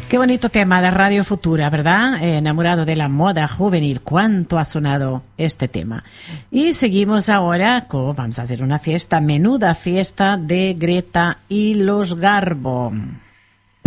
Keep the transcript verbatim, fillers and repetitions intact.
Qué bonito tema de Radio Futura, ¿verdad? Eh, enamorado de la moda juvenil. ¿Cuánto ha sonado este tema? Y seguimos ahora con, vamos a hacer una fiesta, menuda fiesta de Greta y los Garbo.